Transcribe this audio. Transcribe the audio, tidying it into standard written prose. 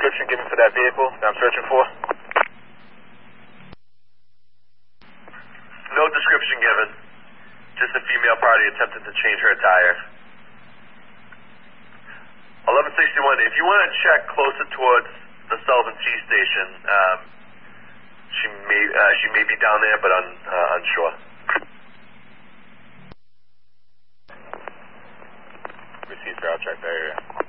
description given for that vehicle that I'm searching for? No description given. Just a female party attempted to change her attire. 1161, if you want to check closer towards the Sullivan T station, she may be down there, but unsure. Received, sir. I'll check that area.